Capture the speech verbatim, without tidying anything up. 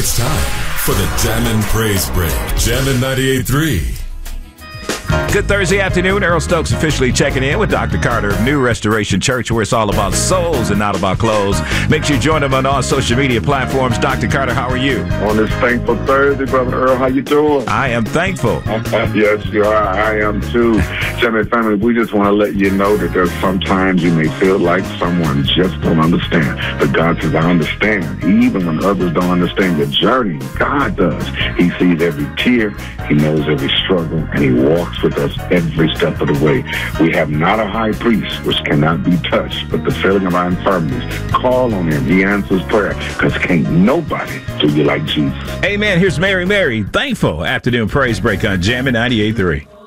It's time for the Jammin' Praise Break. Jammin' ninety-eight point three. Good Thursday afternoon. Earl Stokes officially checking in with Doctor Carter of New Restoration Church, where it's all about souls and not about clothes. Make sure you join him on all social media platforms. Doctor Carter, how are you? On this thankful Thursday, Brother Earl, how you doing? I am thankful. Yes, you are. I am too. Jammin' family, we just want to let you know that there's sometimes you may feel like someone just don't understand. But God says, I understand. Even when others don't understand your journey, God does. He sees every tear. He knows every struggle. And he walks with us every step of the way. We have not a high priest which cannot be touched, but the feeling of our infirmities. Call on him. He answers prayer, because can't nobody do you like Jesus. Amen. Here's Mary Mary. Thankful afternoon praise break on Jammin' ninety-eight point three.